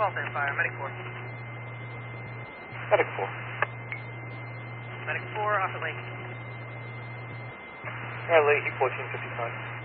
12 then fire, medic 4. Medic 4. Medic 4, off at Lake. Yeah, Lake 1455.